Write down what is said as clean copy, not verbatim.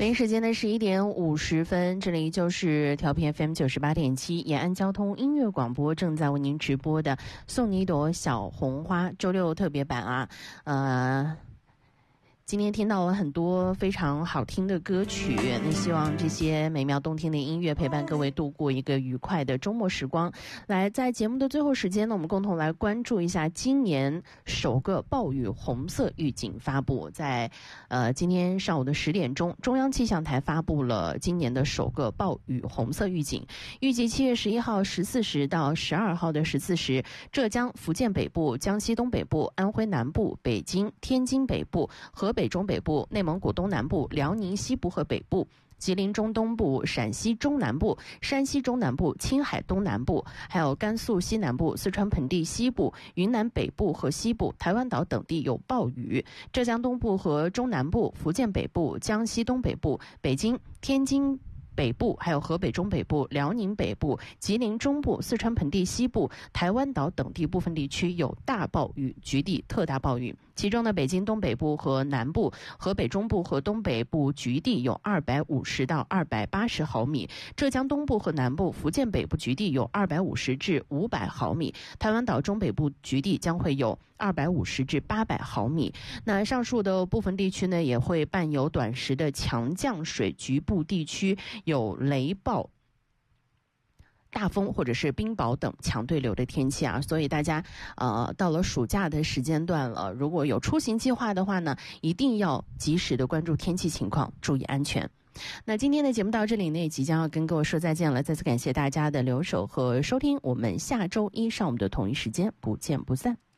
北京时间的11点50分，这里就是调频 FM 98.7延安交通音乐广播正在为您直播的送你一朵小红花周六特别版啊，今天听到了很多非常好听的歌曲，那希望这些美妙动听的音乐陪伴各位度过一个愉快的周末时光。来，在节目的最后时间呢，我们共同来关注一下今年首个暴雨红色预警发布。在今天上午的10点钟，中央气象台发布了今年的首个暴雨红色预警，预计7月11号14时到12号的14时，浙江、福建北部、江西东北部、安徽南部、北京、天津北部、河北中北部、内蒙古东南部、辽宁西部和北部、吉林中东部、陕西中南部、山西中南部、青海东南部，还有甘肃西南部、四川盆地西部、云南北部和西部、台湾岛等地有暴雨。浙江东部和中南部、福建北部、江西东北部、北京、天津北部，还有河北中北部、辽宁北部、吉林中部、四川盆地西部、台湾岛等地部分地区有大暴雨，局地特大暴雨。其中呢，北京东北部和南部、河北中部和东北部局地有250到280毫米，浙江东部和南部、福建北部局地有250至500毫米，台湾岛中北部局地将会有250至800毫米。那上述的部分地区呢，也会伴有短时的强降水，局部地区有雷暴、大风或者是冰雹等强对流的天气啊，所以大家到了暑假的时间段了，如果有出行计划的话呢，一定要及时的关注天气情况，注意安全。那今天的节目到这里呢，也即将要跟各位说再见了，再次感谢大家的留守和收听，我们下周一上午的同一时间不见不散。